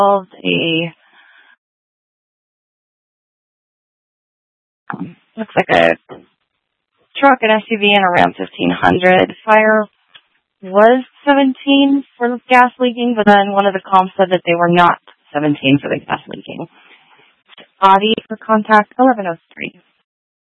involved a, looks like a truck, an SUV, and around 1,500. Fire was 17 for the gas leaking, but then one of the comms said that they were not 17 for the gas leaking. Body for contact 1103.